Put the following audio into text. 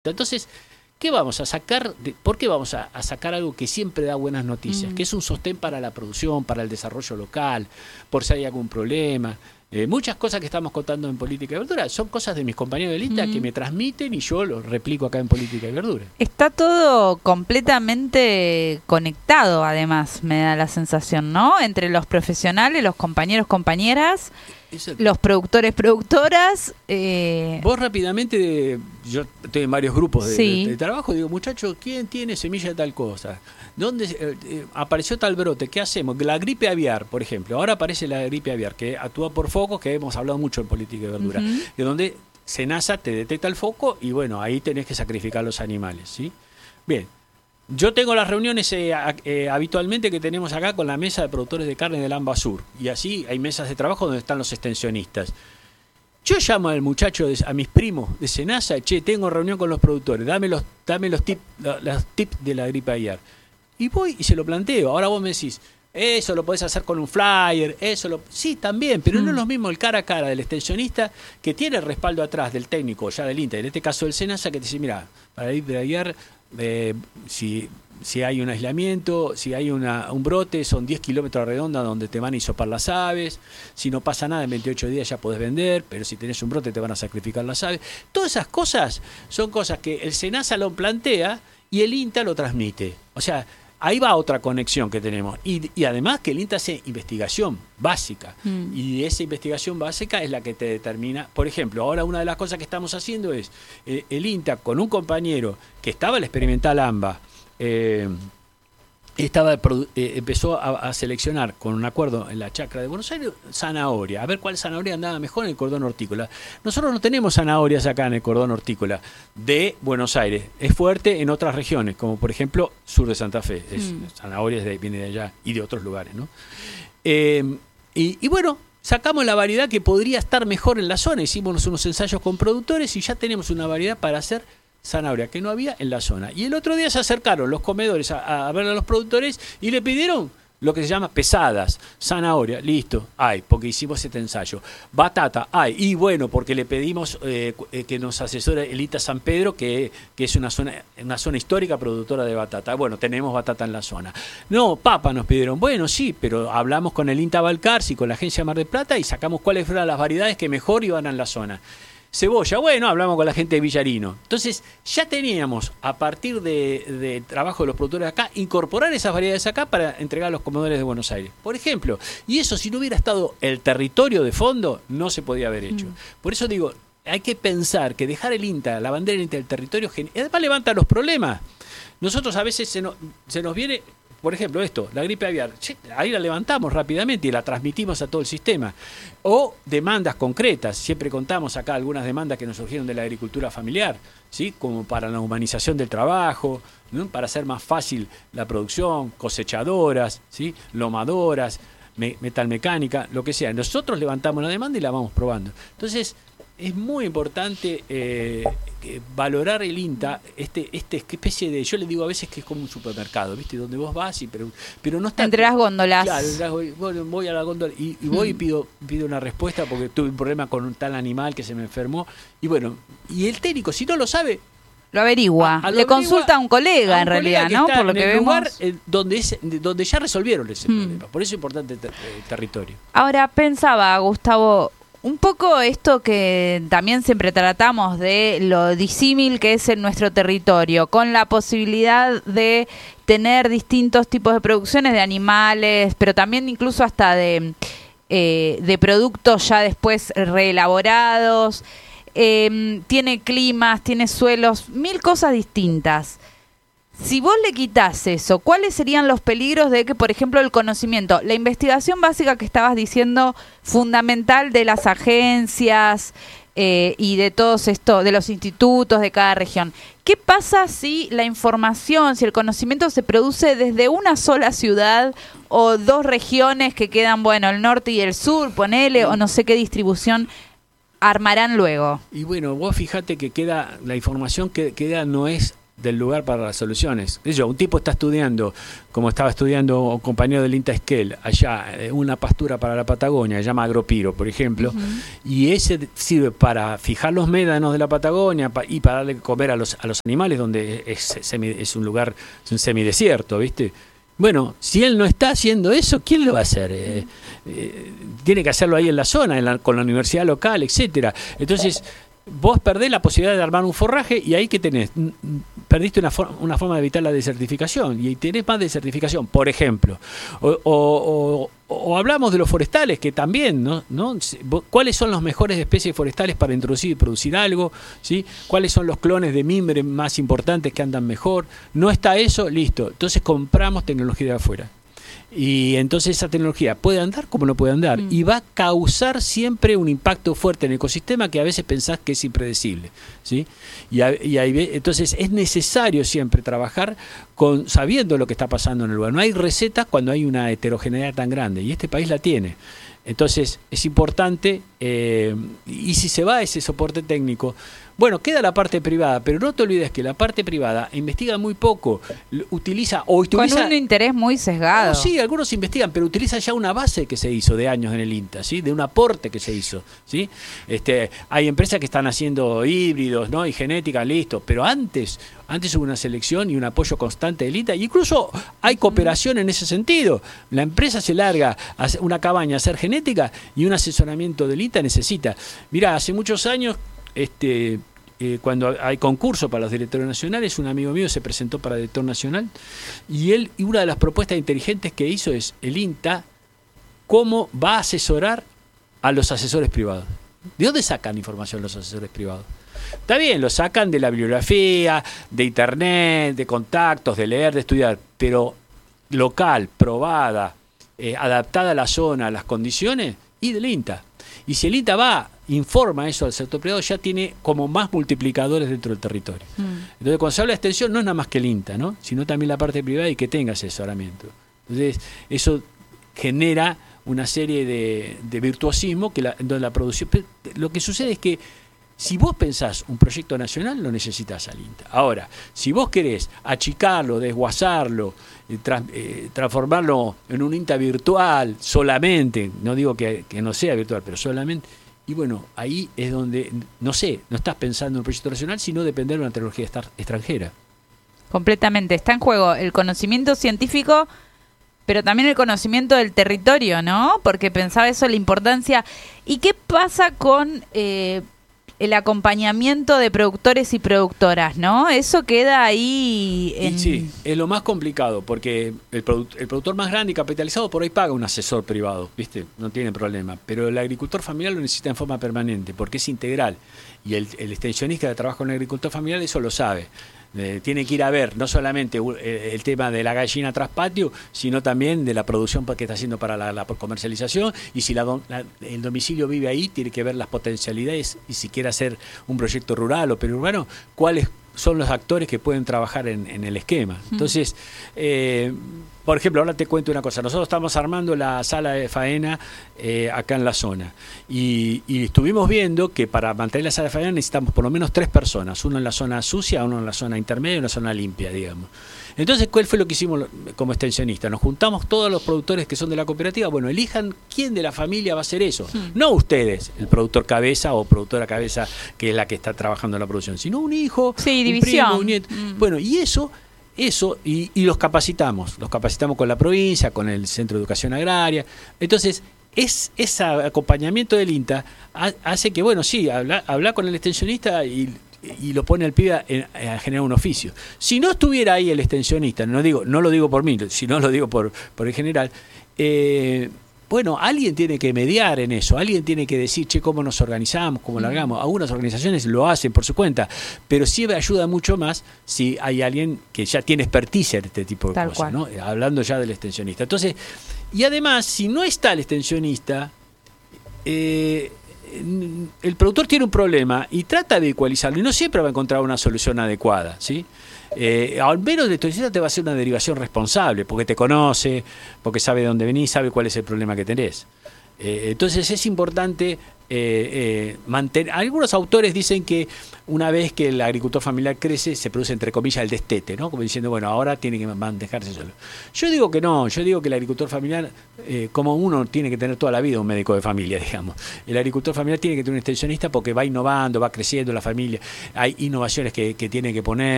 Entonces, ¿qué vamos a sacar? ¿Por qué vamos a sacar algo que siempre da buenas noticias? Que es un sostén para la producción, para el desarrollo local, por si hay algún problema. Muchas cosas que estamos contando en Política y Verdura son cosas de mis compañeros de lista que me transmiten y yo lo replico acá en Política y Verdura. Está todo completamente conectado, además, me da la sensación, ¿no? Entre los profesionales, los compañeros, compañeras, los productores, productoras. Vos rápidamente, yo estoy en varios grupos Sí. de trabajo, digo, muchachos, ¿quién tiene semilla de tal cosa? ¿Dónde apareció tal brote? ¿Qué hacemos? La gripe aviar, por ejemplo. Ahora aparece la gripe aviar, que actúa por focos, que hemos hablado mucho en Política y Verdura. De donde SENASA te detecta el foco y bueno, ahí tenés que sacrificar los animales, ¿sí? Bien. Yo tengo las reuniones habitualmente que tenemos acá con la mesa de productores de carne del AMBA Sur. Y así hay mesas de trabajo donde están los extensionistas. Yo llamo al muchacho, a mis primos de SENASA, tengo reunión con los productores, dame los tips de la gripe aviar. Y voy y se lo planteo. Ahora vos me decís, eso lo podés hacer con un flyer, sí, también, pero no es lo mismo el cara a cara del extensionista que tiene el respaldo atrás del técnico, ya del INTA, en este caso del SENASA, que te dice, mira, para la gripe aviar, si hay un aislamiento, si hay un brote, son 10 kilómetros a redonda donde te van a hisopar las aves. Si no pasa nada, en 28 días ya podés vender, pero si tenés un brote te van a sacrificar las aves. Todas esas cosas son cosas que el SENASA lo plantea y el INTA lo transmite. O sea, ahí va otra conexión que tenemos. Y además que el INTA hace investigación básica. Y esa investigación básica es la que te determina. Por ejemplo, ahora una de las cosas que estamos haciendo es el INTA con un compañero que estaba en la experimental AMBA, empezó a seleccionar con un acuerdo en la chacra de Buenos Aires zanahoria, a ver cuál zanahoria andaba mejor en el cordón hortícola. Nosotros no tenemos zanahorias acá en el cordón hortícola de Buenos Aires, es fuerte en otras regiones, como por ejemplo sur de Santa Fe, zanahorias viene de allá y de otros lugares, ¿no? Y bueno, sacamos la variedad que podría estar mejor en la zona, hicimos unos ensayos con productores y ya tenemos una variedad para hacer zanahoria que no había en la zona. Y el otro día se acercaron los comedores a ver a los productores y le pidieron lo que se llama pesadas, zanahoria, listo, hay, porque hicimos este ensayo. Batata, hay, y bueno, porque le pedimos que nos asesore el ITA San Pedro, que es una zona histórica productora de batata. Bueno, tenemos batata en la zona. No, papa nos pidieron, bueno, sí, pero hablamos con el INTA Balcarce y con la Agencia Mar del Plata y sacamos cuáles fueron las variedades que mejor iban en la zona. Cebolla, bueno, hablamos con la gente de Villarino. Entonces, ya teníamos, a partir de trabajo de los productores acá, incorporar esas variedades acá para entregar a los comedores de Buenos Aires. Por ejemplo, y eso si no hubiera estado el territorio de fondo, no se podía haber hecho. Por eso digo, hay que pensar que dejar el INTA, la bandera INTA del territorio, además levanta los problemas. Nosotros a veces se nos viene... Por ejemplo, la gripe aviar, ahí la levantamos rápidamente y la transmitimos a todo el sistema. O demandas concretas, siempre contamos acá algunas demandas que nos surgieron de la agricultura familiar, ¿sí? Como para la humanización del trabajo, ¿no? Para hacer más fácil la producción, cosechadoras, ¿sí? Lomadoras, metalmecánica, lo que sea. Nosotros levantamos la demanda y la vamos probando. Entonces, es muy importante valorar el INTA, esta especie de, yo le digo a veces que es como un supermercado, ¿viste? Donde vos vas pero no está... Entre las góndolas. Claro, voy a la góndola y voy y pido una respuesta porque tuve un problema con un tal animal que se me enfermó. Y bueno, y el técnico, si no lo sabe... Lo averigua. Le consulta a un colega, en realidad, ¿no? Por lo que vemos. Lugar donde ya resolvieron ese problema. Por eso es importante el territorio. Ahora, pensaba, Gustavo... Un poco esto que también siempre tratamos de lo disímil que es en nuestro territorio, con la posibilidad de tener distintos tipos de producciones de animales, pero también incluso hasta de productos ya después reelaborados, tiene climas, tiene suelos, 1000 cosas distintas. Si vos le quitás eso, ¿cuáles serían los peligros de que, por ejemplo, el conocimiento, la investigación básica que estabas diciendo, fundamental de las agencias y de todos esto, de los institutos de cada región? ¿Qué pasa si la información, si el conocimiento se produce desde una sola ciudad o dos regiones que quedan, bueno, el norte y el sur, ponele, o no sé qué distribución armarán luego? Y bueno, vos fijate que la información que queda no es del lugar para las soluciones. Un tipo está estudiando, como estaba estudiando un compañero del INTA Esquel, allá, una pastura para la Patagonia, se llama Agropiro, por ejemplo, y ese sirve para fijar los médanos de la Patagonia y para darle comer a los animales, donde es un lugar, es un semidesierto, ¿viste? Bueno, si él no está haciendo eso, ¿quién lo va a hacer? Tiene que hacerlo ahí en la zona, con la universidad local, etcétera. Entonces, vos perdés la posibilidad de armar un forraje y ahí que tenés, perdiste una forma de evitar la desertificación y tenés más desertificación, por ejemplo. O hablamos de los forestales, que también, ¿no? ¿Cuáles son las mejores especies forestales para introducir y producir algo? ¿Sí? ¿Cuáles son los clones de mimbre más importantes que andan mejor? ¿No está eso? Listo. Entonces compramos tecnología de afuera. Y entonces esa tecnología puede andar como no puede andar y va a causar siempre un impacto fuerte en el ecosistema que a veces pensás que es impredecible, ¿sí? Entonces es necesario siempre trabajar sabiendo lo que está pasando en el lugar. No hay recetas cuando hay una heterogeneidad tan grande y este país la tiene. Entonces es importante, y si se va a ese soporte técnico, bueno, queda la parte privada, pero no te olvides que la parte privada investiga muy poco, utiliza con un interés muy sesgado. Sí, algunos investigan, pero utiliza ya una base que se hizo de años en el INTA, ¿sí? De un aporte que se hizo, ¿sí? Hay empresas que están haciendo híbridos, ¿no? Y genética, listo, pero antes hubo una selección y un apoyo constante del INTA, y incluso hay cooperación en ese sentido. La empresa se larga a una cabaña a hacer genética y un asesoramiento del INTA necesita. Mirá, hace muchos años, cuando hay concurso para los directores nacionales, un amigo mío se presentó para director nacional y una de las propuestas inteligentes que hizo es el INTA, cómo va a asesorar a los asesores privados. ¿De dónde sacan información los asesores privados? Está bien, lo sacan de la bibliografía, de internet, de contactos, de leer, de estudiar, pero local, probada, adaptada a la zona, a las condiciones, y del INTA. Y si el INTA informa eso al sector privado, ya tiene como más multiplicadores dentro del territorio. Entonces, cuando se habla de extensión, no es nada más que el INTA, ¿no? Sino también la parte privada y que tenga asesoramiento. Entonces, eso genera una serie de virtuosismo donde la producción. Lo que sucede es que si vos pensás un proyecto nacional, lo necesitas al INTA. Ahora, si vos querés achicarlo, desguazarlo, transformarlo en un INTA virtual solamente, no digo que no sea virtual, pero solamente, y bueno, ahí es donde, no estás pensando en un proyecto nacional, sino depender de una tecnología extranjera. Completamente. Está en juego el conocimiento científico, pero también el conocimiento del territorio, ¿no? Porque pensaba eso, la importancia. ¿Y qué pasa con el acompañamiento de productores y productoras, ¿no? Eso queda ahí Sí, es lo más complicado, porque el productor más grande y capitalizado por ahí paga un asesor privado, ¿viste? No tiene problema, pero el agricultor familiar lo necesita en forma permanente, porque es integral, y el extensionista que trabaja con el agricultor familiar eso lo sabe. Tiene que ir a ver no solamente el tema de la gallina tras patio, sino también de la producción que está haciendo para la comercialización, y si el domicilio vive ahí, tiene que ver las potencialidades, y si quiere hacer un proyecto rural o periurbano, cuáles son los actores que pueden trabajar en el esquema. Entonces, por ejemplo, ahora te cuento una cosa. Nosotros estamos armando la sala de faena acá en la zona. Y estuvimos viendo que para mantener la sala de faena necesitamos por lo menos 3 personas. Uno en la zona sucia, uno en la zona intermedia y una zona limpia, digamos. Entonces, ¿cuál fue lo que hicimos como extensionistas? Nos juntamos todos los productores que son de la cooperativa. Bueno, elijan quién de la familia va a hacer eso. No ustedes, el productor cabeza o productora cabeza, que es la que está trabajando en la producción, sino un hijo, sí, un división. primo, un nieto. Bueno, y eso y los capacitamos con la provincia, con el Centro de Educación Agraria. Entonces, ese acompañamiento del INTA hace que, bueno, sí, habla con el extensionista y lo pone al pibe a generar un oficio. Si no estuviera ahí el extensionista, no lo digo por mí, sino lo digo por el general, bueno, alguien tiene que mediar en eso, alguien tiene que decir, cómo nos organizamos, cómo largamos. Algunas organizaciones lo hacen por su cuenta, pero siempre ayuda mucho más si hay alguien que ya tiene experticia en este tipo de Tal cosas, cual. ¿no? Hablando ya del extensionista. Entonces, y además, si no está el extensionista, el productor tiene un problema y trata de ecualizarlo y no siempre va a encontrar una solución adecuada, ¿sí? Al menos el extensionista te va a hacer una derivación responsable, porque te conoce, porque sabe de dónde venís, sabe cuál es el problema que tenés. Entonces es importante mantener. Algunos autores dicen que una vez que el agricultor familiar crece, se produce, entre comillas, el destete, ¿no? Como diciendo, bueno, ahora tiene que manejarse solo. Yo digo que no, yo digo que el agricultor familiar, como uno tiene que tener toda la vida un médico de familia, digamos. El agricultor familiar tiene que tener un extensionista porque va innovando, va creciendo la familia, hay innovaciones que tiene que poner.